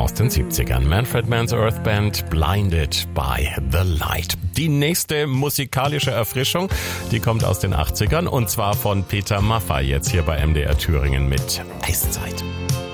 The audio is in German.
aus den 70ern. Manfred Mann's Earth Band, Blinded by the Light. Die nächste musikalische Erfrischung, die kommt aus den 80ern und zwar von Peter Maffay, jetzt hier bei MDR Thüringen mit Eiszeit.